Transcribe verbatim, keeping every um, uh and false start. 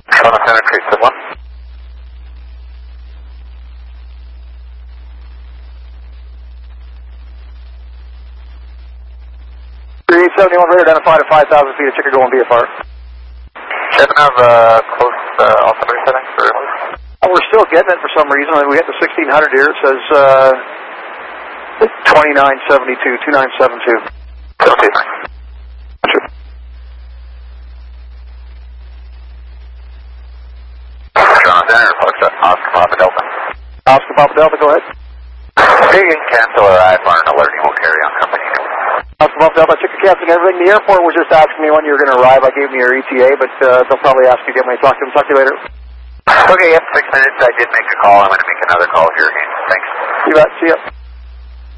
Toronto Center, Creek one. three eight seven one, radar identified at five thousand feet of Chicago and B F R. Seven have uh, close uh, altimeter setting for Oh, we're still getting it for some reason. We hit the sixteen hundred here. It says uh, twenty-nine seventy-two, twenty-nine seventy-two. Okay. Toronto Center, Foxtrot, Oscar Papa Delta. Oscar Papa Delta, go ahead. You can cancel or I for an alert, you won't carry on company. Oscar Papa Delta, I took your canceling everything. The airport was just asking me when you were going to arrive. I gave me your E T A, but uh, they'll probably ask you again when you talk to them. Talk to you later. Okay, yep, six minutes. I did make a call. I'm going to make another call here again. Thanks. You bet. See ya.